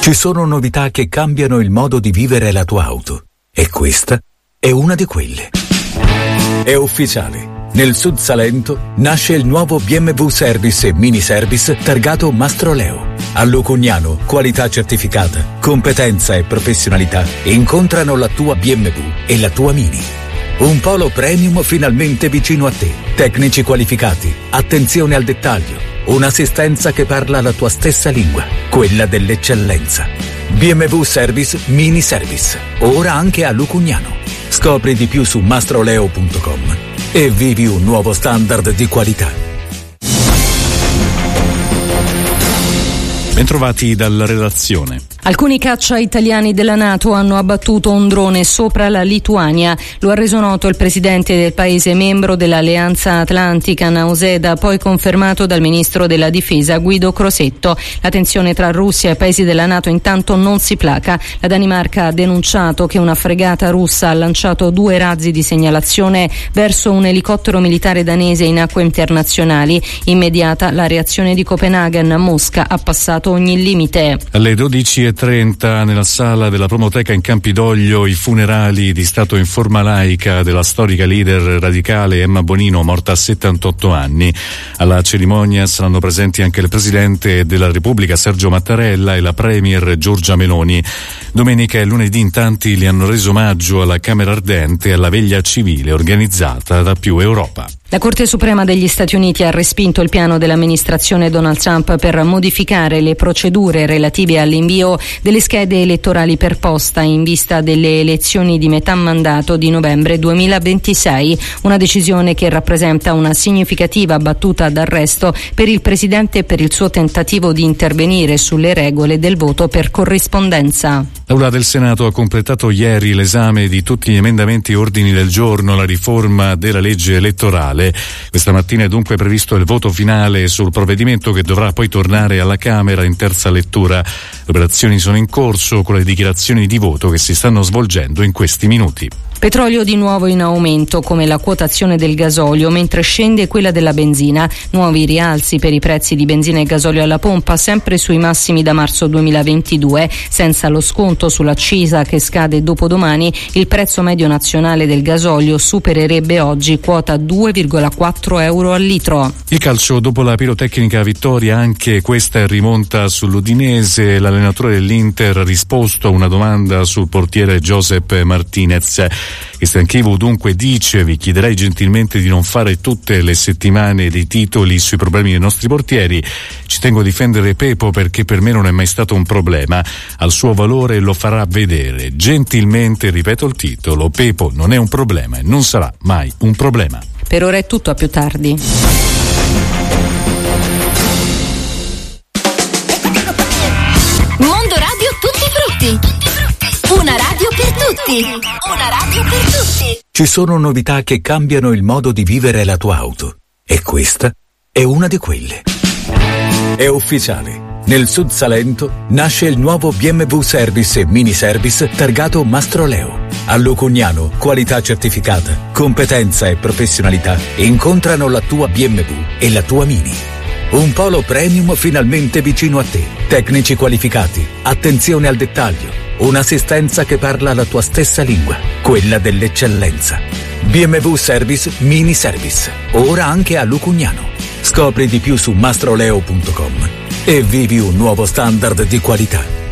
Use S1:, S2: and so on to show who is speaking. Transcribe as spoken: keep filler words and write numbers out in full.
S1: Ci sono novità che cambiano il modo di vivere la tua auto e questa è una di quelle. È ufficiale. Nel Sud Salento nasce il nuovo B M W Service e Mini Service targato Mastroleo. A Lucugnano, qualità certificata, competenza e professionalità incontrano la tua B M W e la tua Mini. Un polo premium finalmente vicino a te. Tecnici qualificati, attenzione al dettaglio, un'assistenza che parla la tua stessa lingua, quella dell'eccellenza. B M W Service Mini Service, ora anche a Lucugnano. Scopri di più su mastroleo punto com e vivi un nuovo standard di qualità.
S2: Bentrovati dalla redazione.
S3: Alcuni caccia italiani della NATO hanno abbattuto un drone sopra la Lituania. Lo ha reso noto il presidente del paese membro dell'Alleanza Atlantica, Nauseda, poi confermato dal ministro della difesa Guido Crosetto. La tensione tra Russia e paesi della NATO intanto non si placa. La Danimarca ha denunciato che una fregata russa ha lanciato due razzi di segnalazione verso un elicottero militare danese in acque internazionali. Immediata la reazione di Copenaghen. Mosca ha passato ogni limite.
S2: Alle dodici e trenta nella sala della Promoteca in Campidoglio i funerali di stato in forma laica della storica leader radicale Emma Bonino, morta a settantotto anni. Alla cerimonia saranno presenti anche il Presidente della Repubblica Sergio Mattarella e la Premier Giorgia Meloni. Domenica e lunedì in tanti li hanno reso omaggio alla Camera Ardente e alla veglia civile organizzata da Più Europa.
S3: La Corte Suprema degli Stati Uniti ha respinto il piano dell'amministrazione Donald Trump per modificare le procedure relative all'invio delle schede elettorali per posta in vista delle elezioni di metà mandato di novembre duemilaventisei, una decisione che rappresenta una significativa battuta d'arresto per il Presidente e per il suo tentativo di intervenire sulle regole del voto per corrispondenza.
S2: L'Aula del Senato ha completato ieri l'esame di tutti gli emendamenti e ordini del giorno alla riforma della legge elettorale. Questa mattina è dunque previsto il voto finale sul provvedimento che dovrà poi tornare alla Camera in terza lettura. Le operazioni sono in corso con le dichiarazioni di voto che si stanno svolgendo in questi minuti.
S3: Petrolio di nuovo in aumento, come la quotazione del gasolio, mentre scende quella della benzina. Nuovi rialzi per i prezzi di benzina e gasolio alla pompa, sempre sui massimi da marzo duemilaventidue. Senza lo sconto sull'accisa che scade dopodomani, il prezzo medio nazionale del gasolio supererebbe oggi quota due virgola quattro euro al litro.
S2: Il calcio, dopo la pirotecnica vittoria, anche questa rimonta sull'Udinese. L'allenatore dell'Inter ha risposto a una domanda sul portiere Josep Martinez. Cristian Chivu dunque dice: vi chiederei gentilmente di non fare tutte le settimane dei titoli sui problemi dei nostri portieri. Ci tengo a difendere Pepo perché per me non è mai stato un problema. Al suo valore lo farà vedere. Gentilmente ripeto il titolo: Pepo non è un problema e non sarà mai un problema.
S3: Per ora è tutto, a più tardi.
S4: Mondo Radio Tutti Frutti. Una radio per tutti. Una radio per tutti.
S1: Ci sono novità che cambiano il modo di vivere la tua auto e questa è una di quelle. È ufficiale. Nel Sud Salento nasce il nuovo B M W Service e Mini Service targato Mastroleo. A Lucugnano, qualità certificata, competenza e professionalità incontrano la tua B M W e la tua Mini. Un polo premium finalmente vicino a te. Tecnici qualificati, attenzione al dettaglio, un'assistenza che parla la tua stessa lingua, quella dell'eccellenza. B M W Service Mini Service, ora anche a Lucugnano. Scopri di più su mastroleo punto com e vivi un nuovo standard di qualità.